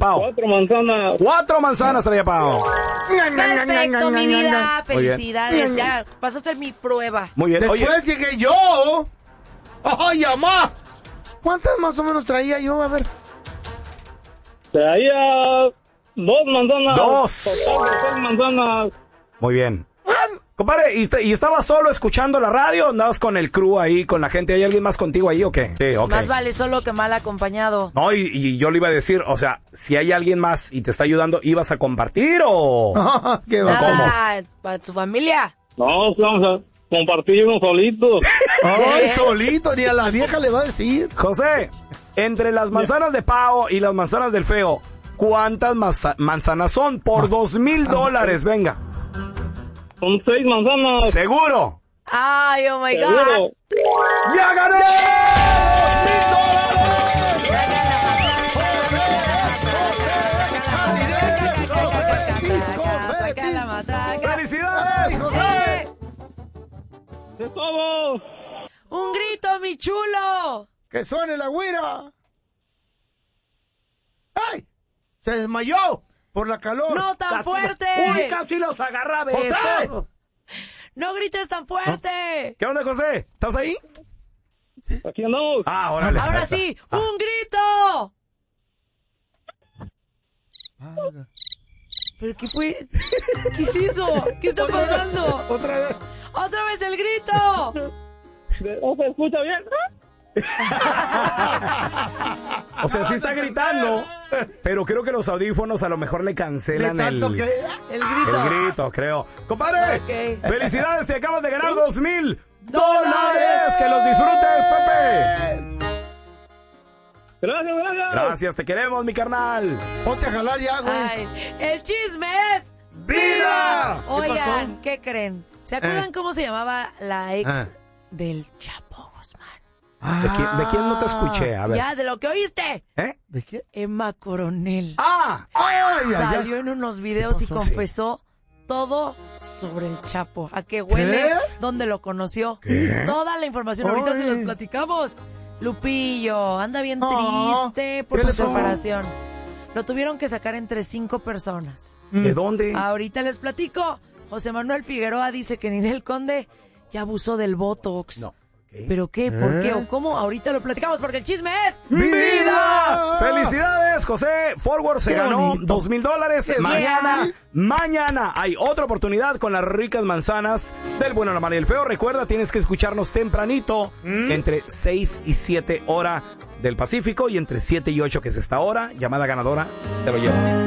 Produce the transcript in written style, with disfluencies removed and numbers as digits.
Pao? 4 manzanas. 4 manzanas traía Pao. Perfecto, mi vida. Muy bien. Felicidades. Ya pasaste mi prueba. Muy bien. Oye, Después llegué yo. ¡Ay, mamá! ¿Cuántas más o menos traía yo? A ver. Traía 2 manzanas. 2. Total de 6 manzanas. muy bien. Compadre, ¿y estabas solo escuchando la radio? ¿Andabas con el crew ahí, con la gente? ¿Hay alguien más contigo ahí o qué? Sí, ok. Más vale solo que mal acompañado. No, y yo le iba a decir, o sea, si hay alguien más y te está ayudando, ¿ibas a compartir o...? ¿Qué va? Nada, para su familia. No, vamos a compartir unos solitos. Ay, solito, ni a la vieja le va a decir. José, entre las manzanas de Pao y las manzanas del Feo, ¿cuántas manzanas son? Por $2,000, venga. Son 6 manzanas. ¿Seguro? Ay, oh my God. Seguro. ¡Ya gané! Saca la matraca. ¡Felicidades! ¡Es todo! ¡Un grito, mi chulo! ¡Que suene la güira! ¡Ay! ¡Se desmayó! Por la calor. ¡No tan fuerte! ¡Uy, casi los agarra de ¡José! esto! ¡No grites tan fuerte! ¿Qué onda, José? ¿Estás ahí? Aquí andamos. Ah, órale. Ahora sí, ¡un grito! ¿Pero qué fue? ¿Qué es eso? ¿Qué está pasando? Otra vez. ¡Otra vez el grito! ¿No se escucha bien? O sea, sí está gritando, pero creo que los audífonos a lo mejor le cancelan De tanto el que... El grito. grito, creo. Compadre, Ok. felicidades, te acabas de ganar $2,000. ¡Que los disfrutes, Pepe! Gracias, gracias. Gracias, te queremos, mi carnal. Ponte a jalar ya, güey. Ay, el chisme es... ¡Vida! Oigan, ¿qué creen? ¿Se acuerdan cómo se llamaba la ex del Chapo Guzmán? ¿De quién no te escuché? A ver. Ya, de lo que oíste. ¿Eh? ¿De qué? Emma Coronel. ¡Ah! Salió en unos videos y ¿Qué pasó? confesó todo sobre el Chapo. ¿A qué huele? ¿Qué? ¿Dónde lo conoció? ¿Qué? Toda la información. Ahorita Ay. se los platicamos. Lupillo, anda bien Ah, triste por ¿qué su le pasó? separación. Lo tuvieron que sacar entre 5 personas. ¿De dónde? Ahorita les platico. José Manuel Figueroa dice que Ninel Conde ya abusó del Botox. No. ¿Qué? ¿Pero qué? ¿Por qué? ¿O cómo? Ahorita lo platicamos porque el chisme es... ¡Vida! ¡Felicidades, José! Forward se Qué ganó bonito. $2,000. Mañana hay otra oportunidad con las ricas manzanas del bueno, la mala y el feo. Recuerda, tienes que escucharnos tempranito, entre 6 y 7 hora del Pacífico y entre 7 y 8 que es esta hora. Llamada ganadora, te lo llevo.